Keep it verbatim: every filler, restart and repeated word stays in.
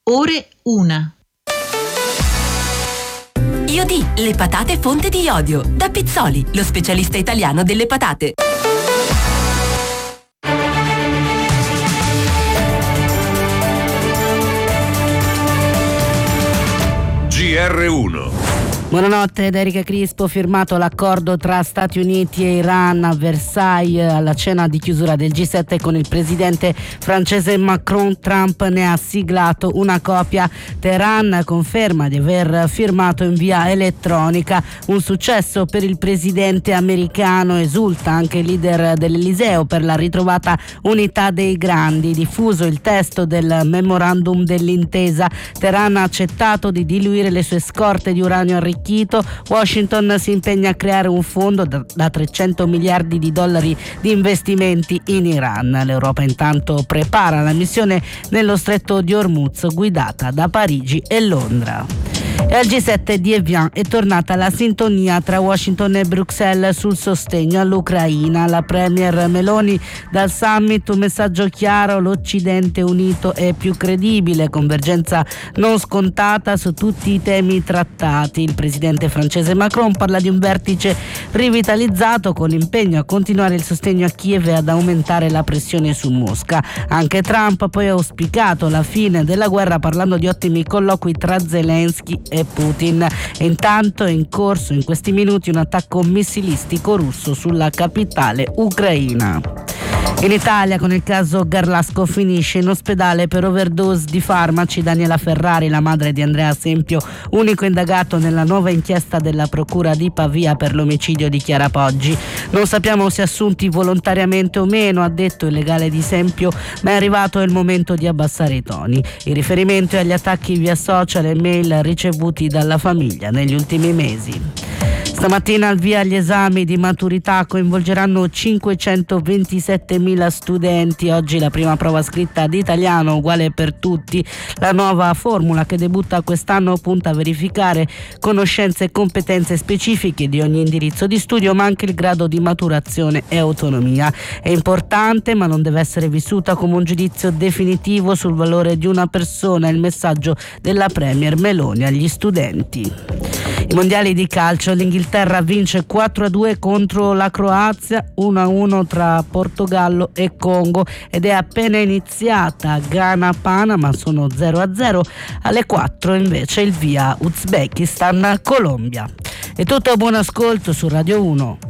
ore una. Iodi, le patate fonte di iodio. Da Pizzoli, lo specialista italiano delle patate. G R uno. Buonanotte da Erika Crispo. Firmato l'accordo tra Stati Uniti e Iran a Versailles alla cena di chiusura del G sette con il presidente francese Macron. Trump ne ha siglato una copia. Teheran conferma di aver firmato in via elettronica, un successo per il presidente americano. Esulta anche il leader dell'Eliseo per la ritrovata unità dei grandi. Diffuso il testo del memorandum dell'intesa. Teheran ha accettato di diluire le sue scorte di uranio arricchito. Washington si impegna a creare un fondo da, da trecento miliardi di dollari di investimenti in Iran. L'Europa intanto prepara la missione nello stretto di Hormuz guidata da Parigi e Londra. E al G sette di Evian è tornata la sintonia tra Washington e Bruxelles sul sostegno all'Ucraina. La premier Meloni dal summit un messaggio chiaro: l'Occidente unito è più credibile, convergenza non scontata su tutti i temi trattati. Il presidente francese Macron parla di un vertice rivitalizzato con impegno a continuare il sostegno a Kiev e ad aumentare la pressione su Mosca. Anche Trump poi ha auspicato la fine della guerra parlando di ottimi colloqui tra Zelensky e Putin. E intanto è in corso in questi minuti un attacco missilistico russo sulla capitale ucraina. In Italia, con il caso Garlasco, finisce in ospedale per overdose di farmaci Daniela Ferrari, la madre di Andrea Sempio, unico indagato nella nuova inchiesta della procura di Pavia per l'omicidio di Chiara Poggi. Non sappiamo se assunti volontariamente o meno, ha detto il legale di Sempio, ma è arrivato il momento di abbassare i toni. Il riferimento è agli attacchi via social e mail ricevuti dalla famiglia negli ultimi mesi. Stamattina al via gli esami di maturità coinvolgeranno cinquecentoventisettemila studenti. Oggi la prima prova scritta di italiano uguale per tutti. La nuova formula che debutta quest'anno punta a verificare conoscenze e competenze specifiche di ogni indirizzo di studio, ma anche il grado di maturazione e autonomia. È importante, ma non deve essere vissuta come un giudizio definitivo sul valore di una persona, il messaggio della premier Meloni agli studenti. I mondiali di calcio, l'Inghilterra vince quattro a due contro la Croazia, uno a uno tra Portogallo e Congo ed è appena iniziata Ghana-Panama, sono zero a zero, alle quattro invece il via Uzbekistan-Colombia. È tutto, buon ascolto su Radio uno.